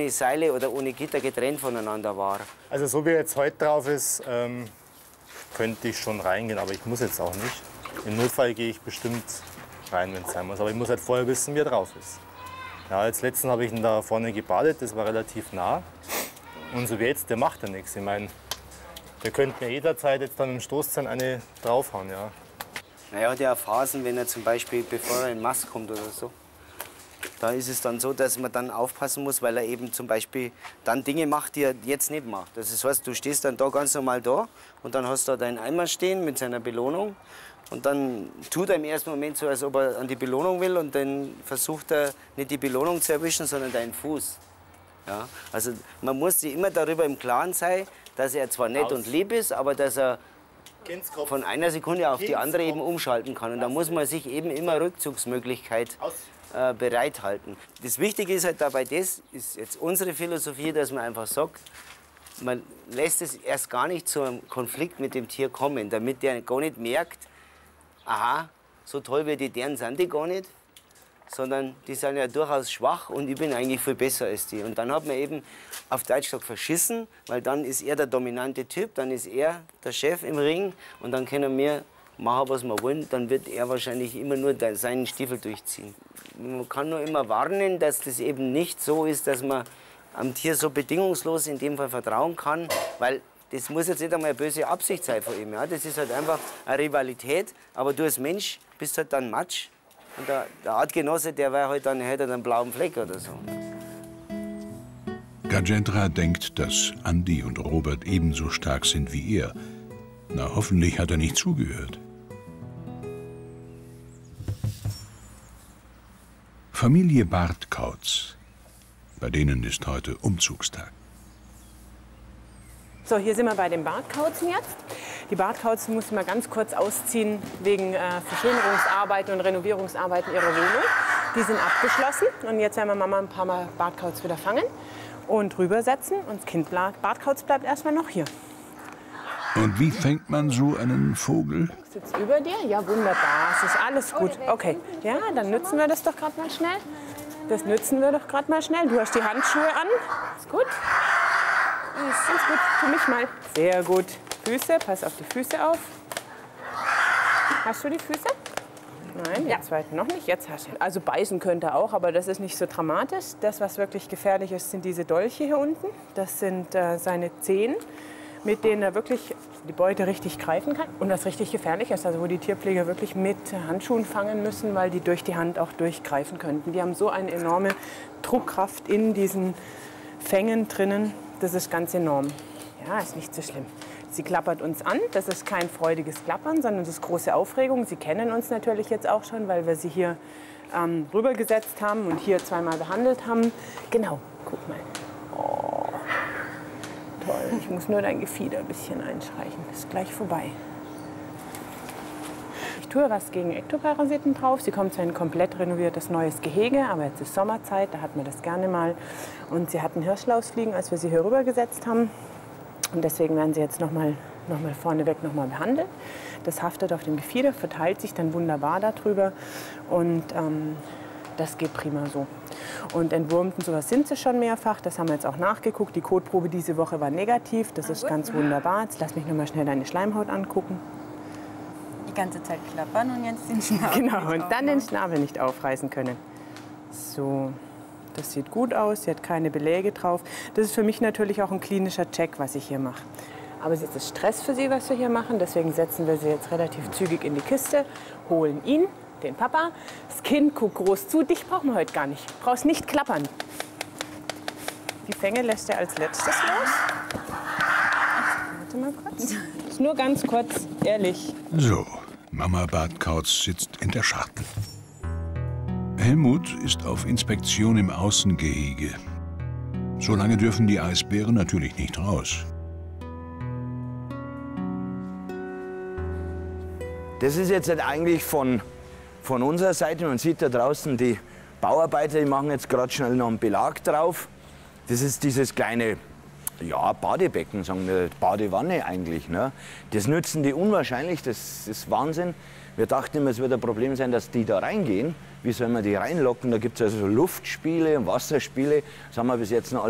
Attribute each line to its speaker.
Speaker 1: ohne Seile oder ohne Gitter getrennt voneinander war.
Speaker 2: Also so wie er jetzt heute drauf ist, könnte ich schon reingehen, aber ich muss jetzt auch nicht. Im Notfall gehe ich bestimmt rein, wenn es sein muss. Aber ich muss halt vorher wissen, wie er drauf ist. Ja, als letzten habe ich ihn da vorne gebadet, das war relativ nah. Und so wie jetzt, der macht ja nichts. Ich meine, der könnte mir jederzeit jetzt dann im Stoßzahn eine draufhauen, ja.
Speaker 1: Naja, hat ja Phasen, wenn er zum Beispiel, bevor er in Mast kommt oder so. Da ist es dann so, dass man dann aufpassen muss, weil er eben zum Beispiel dann Dinge macht, die er jetzt nicht macht. Das heißt, du stehst dann da ganz normal da und dann hast du da deinen Eimer stehen mit seiner Belohnung. Und dann tut er im ersten Moment so, als ob er an die Belohnung will und dann versucht er nicht die Belohnung zu erwischen, sondern deinen Fuß. Ja? Also man muss sich immer darüber im Klaren sein, dass er zwar nett und lieb ist, aber dass er von einer Sekunde auf die andere eben umschalten kann. Und da muss man sich eben immer Rückzugsmöglichkeit bereithalten. Das Wichtige ist halt dabei, das ist jetzt unsere Philosophie, dass man einfach sagt, man lässt es erst gar nicht zu einem Konflikt mit dem Tier kommen, damit der gar nicht merkt, aha, so toll wie die deren sind die gar nicht, sondern die sind ja durchaus schwach und ich bin eigentlich viel besser als die. Und dann hat man eben auf Deutsch gesagt verschissen, weil dann ist er der dominante Typ, dann ist er der Chef im Ring und dann können wir machen, was wir wollen, dann wird er wahrscheinlich immer nur seinen Stiefel durchziehen. Man kann nur immer warnen, dass das eben nicht so ist, dass man am Tier so bedingungslos in dem Fall vertrauen kann, weil das muss jetzt nicht einmal eine böse Absicht sein von ihm. Ja? Das ist halt einfach eine Rivalität, aber du als Mensch bist halt dann Matsch. Und der Artgenosse, der war halt dann, hätte einen blauen Fleck oder so.
Speaker 3: Gajendra denkt, dass Andi und Robert ebenso stark sind wie er. Na, hoffentlich hat er nicht zugehört. Familie Bartkauz. Bei denen ist heute Umzugstag.
Speaker 4: So, hier sind wir bei den Bartkauzen jetzt. Die Bartkauzen mussten wir ganz kurz ausziehen wegen Verschönerungsarbeiten und Renovierungsarbeiten ihrer Wohnung. Die sind abgeschlossen und jetzt werden wir Mama ein paar Mal Bartkauz wieder fangen und rübersetzen. Und das Kind Bartkauz bleibt erstmal noch hier.
Speaker 3: Und wie fängt man so einen Vogel?
Speaker 4: Sitzt über dir? Ja, wunderbar. Es ist alles gut. Okay, ja, dann nützen wir das doch gerade mal schnell. Das nützen wir doch gerade mal schnell. Du hast die Handschuhe an. Ist gut. Ist ganz gut. Für mich mal. Sehr gut. Füße, pass auf die Füße auf. Hast du die Füße? Nein, ja. Den zweiten noch nicht. Jetzt hast du. Also beißen könnte er auch, aber das ist nicht so dramatisch. Das, was wirklich gefährlich ist, sind diese Dolche hier unten. Das sind seine Zehen, mit denen er wirklich die Beute richtig greifen kann. Und was richtig gefährlich ist, also wo die Tierpfleger wirklich mit Handschuhen fangen müssen, weil die durch die Hand auch durchgreifen könnten. Die haben so eine enorme Druckkraft in diesen Fängen drinnen. Das ist ganz enorm. Ja, ist nicht so schlimm. Sie klappert uns an. Das ist kein freudiges Klappern, sondern das ist große Aufregung. Sie kennen uns natürlich jetzt auch schon, weil wir sie hier rübergesetzt haben und hier zweimal behandelt haben. Genau, guck mal. Oh, toll. Ich muss nur dein Gefieder ein bisschen einstreichen. Ist gleich vorbei. Ich tue was gegen Ektoparasiten drauf. Sie kommt zu ein komplett renoviertes neues Gehege, aber jetzt ist Sommerzeit, da hat man das gerne mal. Und sie hatten Hirschlausfliegen, als wir sie hier rübergesetzt haben. Und deswegen werden sie jetzt noch mal vorneweg behandelt. Das haftet auf dem Gefieder, verteilt sich dann wunderbar darüber. Und das geht prima so. Und entwurmt und sowas sind sie schon mehrfach. Das haben wir jetzt auch nachgeguckt. Die Kotprobe diese Woche war negativ. Das ist ganz wunderbar. Jetzt lass mich noch mal schnell deine Schleimhaut angucken.
Speaker 5: Die ganze Zeit klappern und jetzt den Schnabel.
Speaker 4: Genau, und dann den Schnabel nicht aufreißen können. So, das sieht gut aus. Sie hat keine Beläge drauf. Das ist für mich natürlich auch ein klinischer Check, was ich hier mache. Aber es ist Stress für sie, was wir hier machen. Deswegen setzen wir sie jetzt relativ zügig in die Kiste, holen ihn, den Papa. Das Kind guckt groß zu. Dich brauchen wir heute gar nicht. Du brauchst nicht klappern. Die Fänge lässt er als letztes los. Warte mal kurz. Ist nur ganz kurz, ehrlich.
Speaker 3: So, Mama Bartkauz sitzt in der Schachtel. Helmut ist auf Inspektion im Außengehege. Solange dürfen die Eisbären natürlich nicht raus.
Speaker 6: Das ist jetzt eigentlich von unserer Seite. Man sieht da draußen die Bauarbeiter, die machen jetzt gerade schnell noch einen Belag drauf. Das ist dieses kleine, ja, Badebecken, sagen wir, Badewanne eigentlich. Ne? Das nützen die unwahrscheinlich, das ist Wahnsinn. Wir dachten immer, es wird ein Problem sein, dass die da reingehen. Wie sollen wir die reinlocken? Da gibt es also so Luftspiele und Wasserspiele. Das haben wir bis jetzt noch